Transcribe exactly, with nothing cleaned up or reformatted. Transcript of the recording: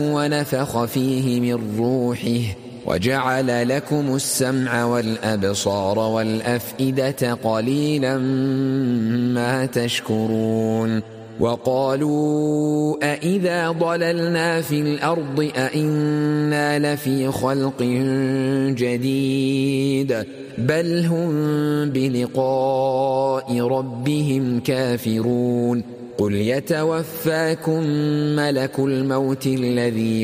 ونفخ فيه من روحه وجعل لكم السمع والأبصار والأفئدة قليلا ما تشكرون وقالوا أإذا ضللنا في الأرض أإنا لفي خلق جديد بل هم بلقاء ربهم كافرون قل يتوفاكم ملك الموت الذي